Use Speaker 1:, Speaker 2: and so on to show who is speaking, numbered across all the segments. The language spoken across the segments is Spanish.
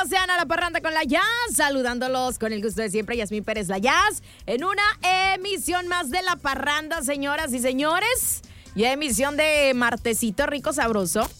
Speaker 1: sean a la parranda con la Jazz, saludándolos con el gusto de siempre, Yasmín Pérez la Jazz, en una emisión más de la parranda, señoras y señores, y emisión de martesito rico sabroso.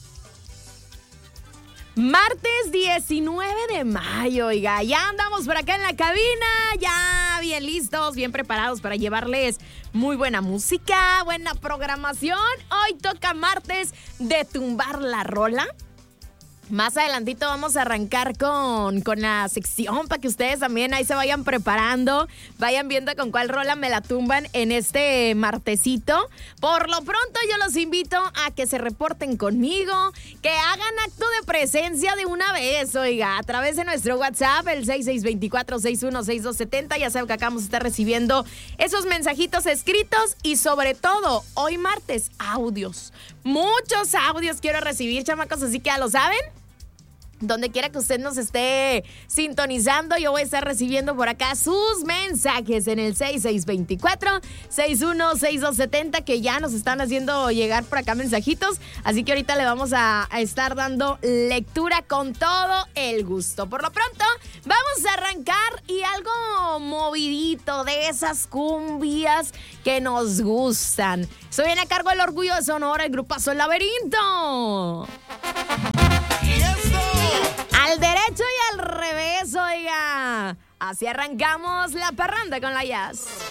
Speaker 1: Martes 19 de mayo, oiga, ya andamos por acá en la cabina, ya bien listos, bien preparados para llevarles muy buena música, buena programación. Hoy toca martes de tumbar la rola. Más adelantito vamos a arrancar con la sección para que ustedes también ahí se vayan preparando, vayan viendo con cuál rola me la tumban en este martesito. Por lo pronto yo los invito a que se reporten conmigo, que hagan acto de presencia de una vez, oiga, a través de nuestro WhatsApp, el 6624-616270. Ya saben que acá vamos a estar recibiendo esos mensajitos escritos y sobre todo, hoy martes, audios. Muchos audios quiero recibir, chamacos, así que ya lo saben. Donde quiera que usted nos esté sintonizando, yo voy a estar recibiendo por acá sus mensajes en el 6624-616270, que ya nos están haciendo llegar por acá mensajitos. Así que ahorita le vamos a estar dando lectura con todo el gusto. Por lo pronto, vamos a arrancar y algo movidito de esas cumbias que nos gustan. Soy viene a cargo del Orgullo de Sonora, el grupazo El Laberinto. Al derecho y al revés, oiga. Así arrancamos la parranda con la Jazz.